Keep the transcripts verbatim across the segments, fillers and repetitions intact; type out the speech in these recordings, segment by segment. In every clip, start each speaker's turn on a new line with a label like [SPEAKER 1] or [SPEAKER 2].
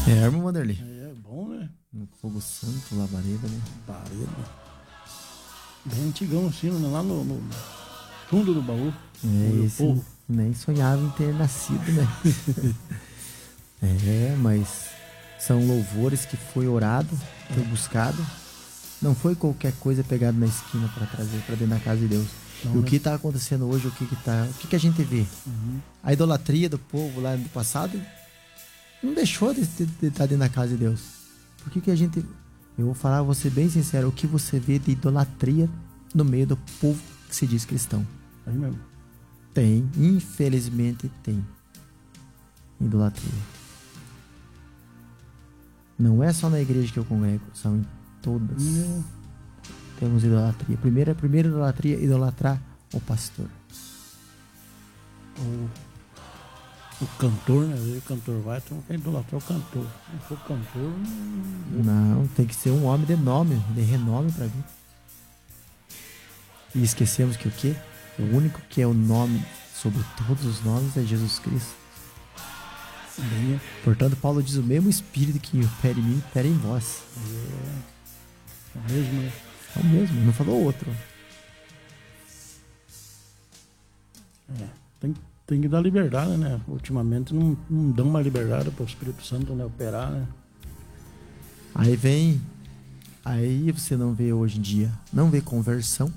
[SPEAKER 1] É, irmão Vanderlei.
[SPEAKER 2] É bom, né?
[SPEAKER 1] No fogo santo, labareda, né?
[SPEAKER 2] Labareda. Bem antigão, assim, né? Lá no, no fundo do baú.
[SPEAKER 1] É, esse nem sonhava em ter nascido, né? É, mas são louvores que foi orado, foi buscado. Não foi qualquer coisa pegada na esquina para trazer para dentro da casa de Deus. Não, e o né? que está acontecendo hoje, o que que tá, o que que a gente vê? Uhum. A idolatria do povo lá do passado não deixou de estar de, de dentro da casa de Deus. Por que que a gente... Eu vou falar, vou ser bem sincero, o que você vê de idolatria no meio do povo que se diz cristão?
[SPEAKER 2] Aí mesmo.
[SPEAKER 1] Tem, infelizmente tem. Idolatria. Não é só na igreja que eu congrego, são em todas. Não. Temos idolatria. Primeira, primeira idolatria, idolatrar o pastor.
[SPEAKER 2] O, o cantor, né? O cantor vai, então quer idolatrar o cantor. Se for cantor...
[SPEAKER 1] Não... não, tem que ser um homem de nome, de renome para mim. E esquecemos que o quê? O único que é o nome sobre todos os nomes é Jesus Cristo. Bem, portanto, Paulo diz: o mesmo Espírito que opera em mim, opera em vós.
[SPEAKER 2] É, é o mesmo, né?
[SPEAKER 1] É o mesmo, não falou outro.
[SPEAKER 2] É, tem, tem que dar liberdade, né? Ultimamente não, não dão mais liberdade para o Espírito Santo, né, operar, né?
[SPEAKER 1] Aí vem... Aí você não vê hoje em dia, não vê conversão.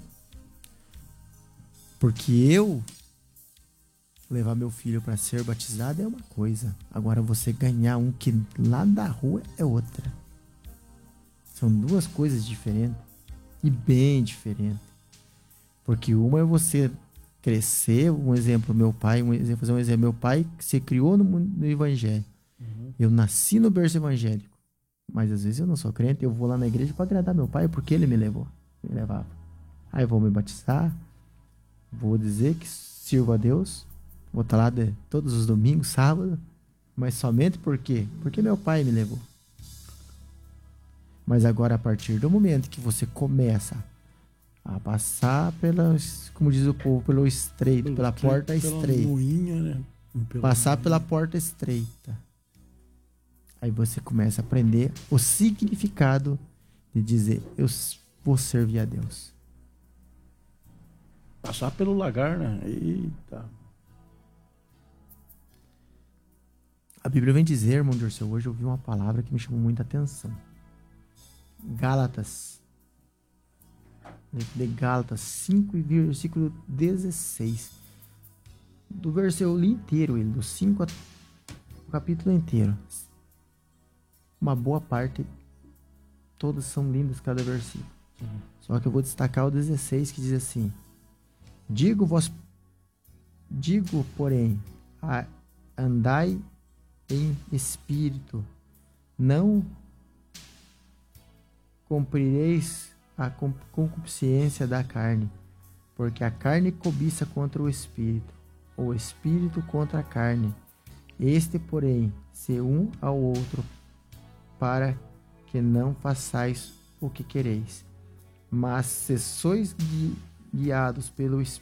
[SPEAKER 1] Porque eu levar meu filho para ser batizado é uma coisa. Agora você ganhar um que lá da rua é outra. São duas coisas diferentes. E bem diferentes. Porque uma é você crescer, um exemplo, meu pai, um exemplo, fazer um exemplo, meu pai se criou no, no evangelho. Uhum. Eu nasci no berço evangélico. Mas às vezes eu não sou crente, eu vou lá na igreja para agradar meu pai, porque ele me levou, me levava. Aí eu vou me batizar, vou dizer que sirvo a Deus, vou estar lá de, todos os domingos, sábado, mas somente por quê? Porque meu pai me levou. Mas agora, a partir do momento que você começa a passar pela, como diz o povo, pelo estreito, pelo pela estreito, porta pela estreita.
[SPEAKER 2] Moinha, né? Pela
[SPEAKER 1] passar
[SPEAKER 2] moinha.
[SPEAKER 1] Pela porta estreita. Aí você começa a aprender o significado de dizer: eu vou servir a Deus.
[SPEAKER 2] Passar pelo lagar, né? Eita.
[SPEAKER 1] A Bíblia vem dizer, irmão Dirceu, hoje eu ouvi uma palavra que me chamou muita atenção. Gálatas. De Gálatas cinco, versículo dezesseis. Do versículo inteiro, ele, do cinco ao capítulo inteiro. Uma boa parte, todas são lindas cada versículo. Uhum. Só que eu vou destacar o dezesseis, que diz assim: Digo vos, digo, porém, a, andai em espírito, não cumprireis a concupiscência da carne, porque a carne cobiça contra o espírito, o espírito contra a carne. Este, porém, se um ao outro, para que não façais o que quereis. Mas se sois gui- guiados pelo Espírito,